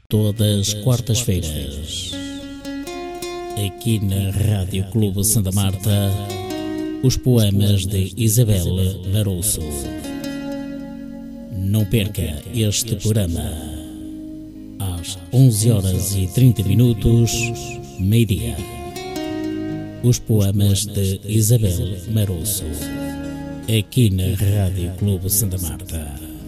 Todas quartas-feiras, aqui na Rádio Clube Santa Marta, os poemas de Isabel Larouço. Não perca este programa, às 11h30, meio-dia. Os poemas de Isabel Larouço, aqui na Rádio Clube Santa Marta.